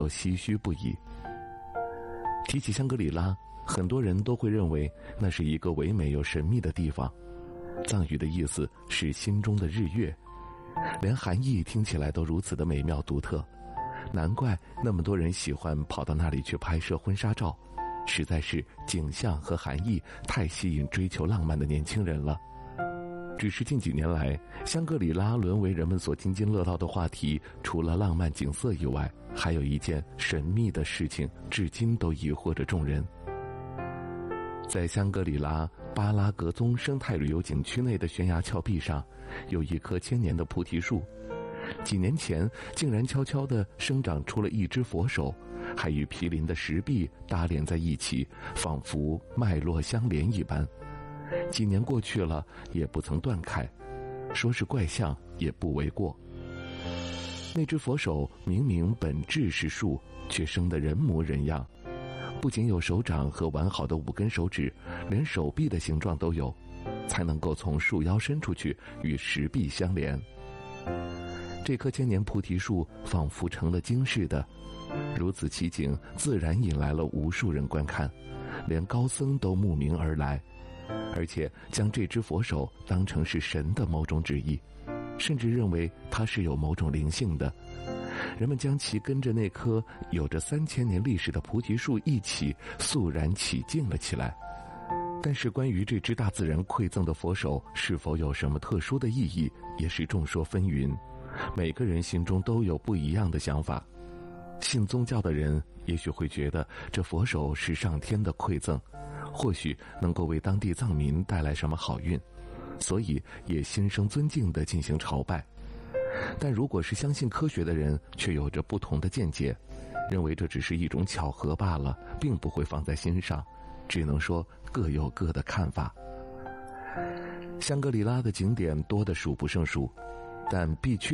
都唏嘘不已。提起香格里拉，很多人都会认为那是一个唯美又神秘的地方。藏语的意思是心中的日月，连含义听起来都如此的美妙独特，难怪那么多人喜欢跑到那里去拍摄婚纱照，实在是景象和含义太吸引追求浪漫的年轻人了。只是近几年来，香格里拉沦为人们所津津乐道的话题，除了浪漫景色以外，还有一件神秘的事情，至今都疑惑着众人。在香格里拉巴拉格宗生态旅游景区内的悬崖峭壁上，有一棵千年的菩提树，几年前竟然悄悄地生长出了一只佛手，还与毗邻的石壁搭连在一起，仿佛脉络相连一般。几年过去了，也不曾断开，说是怪象也不为过。那只佛手明明本质是树，却生得人模人样，不仅有手掌和完好的5根手指，连手臂的形状都有，才能够从树腰伸出去与石壁相连。这棵千年菩提树仿佛成了惊世的，如此奇景自然引来了无数人观看，连高僧都慕名而来，而且将这只佛手当成是神的某种旨意，甚至认为它是有某种灵性的。人们将其跟着那棵有着3000年历史的菩提树一起肃然起敬了起来。但是关于这只大自然馈赠的佛手是否有什么特殊的意义，也是众说纷纭，每个人心中都有不一样的想法。信宗教的人也许会觉得这佛手是上天的馈赠，或许能够为当地藏民带来什么好运，所以也心生尊敬地进行朝拜。但如果是相信科学的人，却有着不同的见解，认为这只是一种巧合罢了，并不会放在心上，只能说各有各的看法。香格里拉的景点多得数不胜数，但必去